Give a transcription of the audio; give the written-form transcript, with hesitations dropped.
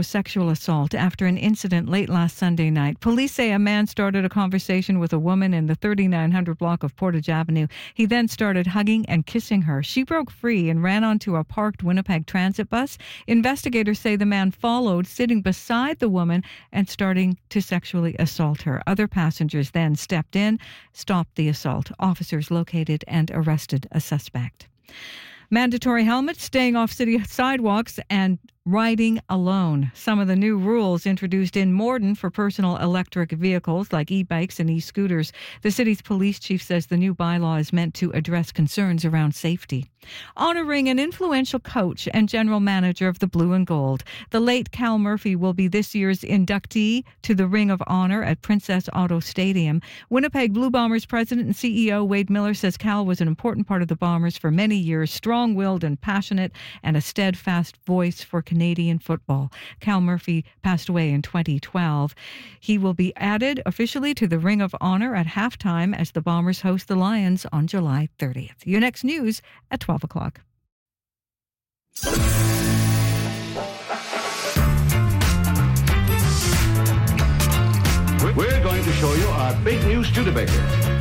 with sexual assault after an incident late last Sunday night. Police say a man started a conversation with a woman in the 3900 block of Portage Avenue. He then started hugging and kissing her. She broke free and ran onto a parked Winnipeg transit bus. Investigators say the man followed, sitting beside the woman and starting to sexually assault her. Other passengers then stepped in, stopped the assault. Officers located and arrested a suspect. Mandatory helmets, staying off city sidewalks, and riding alone. Some of the new rules introduced in Morden for personal electric vehicles like e-bikes and e-scooters. The city's police chief says the new bylaw is meant to address concerns around safety. Honoring an influential coach and general manager of the Blue and Gold. The late Cal Murphy will be this year's inductee to the Ring of Honor at Princess Auto Stadium. Winnipeg Blue Bombers president and CEO Wade Miller says Cal was an important part of the Bombers for many years, strong-willed and passionate, and a steadfast voice for Canadian football. Cal Murphy passed away in 2012. He will be added officially to the Ring of Honor at halftime as the Bombers host the Lions on July 30th. Your next news at 12 o'clock. We're going to show you our big new Studebaker.